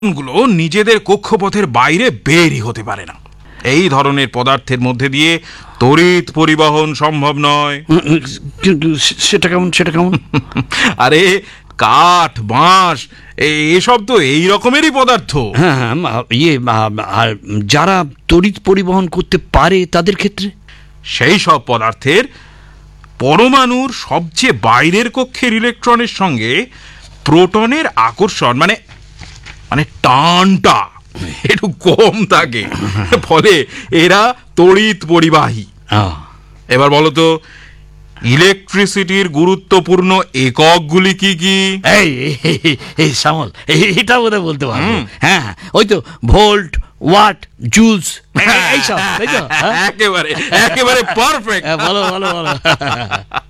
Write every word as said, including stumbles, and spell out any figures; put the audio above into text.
গুলো নিজেদের কক্ষপথের বাইরে বেরই হতে পারে না। এই ধরনের পদার্থের মধ্যে দিয়ে তড়িৎ পরিবহন সম্ভব নয়। কিন্তু সেটা কেমন সেটা কেমন আরে কাঠ, বাঁশ এসব তো এই রকমেরই পদার্থ। হ্যাঁ হ্যাঁ ইয়ে আর যারা তড়িৎ পরিবহন করতে পারে তাদের ক্ষেত্রে সেই সব পদার্থের পরমাণুর সবচেয়ে বাইরের কক্ষের ইলেকট্রনের সঙ্গে প্রোটনের আকর্ষণ মানে মানে টানটা একটু কম থাকে, ফলে এরা তড়িৎ পরিবাহী। এবার বলো তো ইলেকট্রিসিটির গুরুত্বপূর্ণ এককগুলি কি কি? এই এই সামল এটা বোধহয় বলতে পারবো। হ্যাঁ ওই তো ভোল্ট, ওয়াট, জুলস এইসব। একেবারে একেবারে পারফেক্ট। বলো বলো বলো